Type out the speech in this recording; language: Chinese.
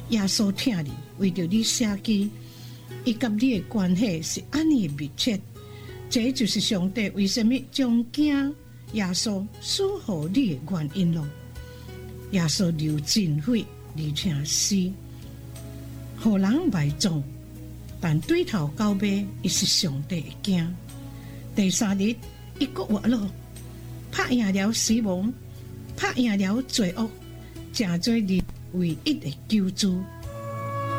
耶稣疼你，为着你舍己，伊甲你的关系是安尼密切。这就是上帝为什么将囝耶稣赐予你的原因咯。耶稣流真血，而且死，予人埋葬，但对头到尾，伊是上帝的囝。第三日，伊阁活了，拍赢了死亡，拍赢了罪恶，正做你唯一的救主。